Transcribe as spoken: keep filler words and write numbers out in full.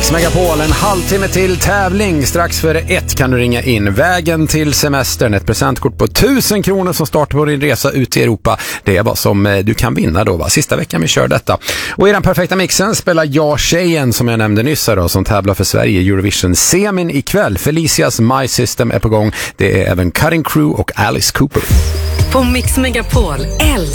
Mix Megapol, en halvtimme till tävling. Strax före ett kan du ringa in. Vägen till semestern, ett presentkort på tusen kronor som startar på din resa ut till Europa. Det är vad som du kan vinna då, va? Sista veckan vi kör detta. Och i den perfekta mixen spelar jag tjejen som jag nämnde nyss då, som tävlar för Sverige i Eurovision-semin ikväll. Felicias My System är på gång. Det är även Cutting Crew och Alice Cooper. På Mix Megapol, älskar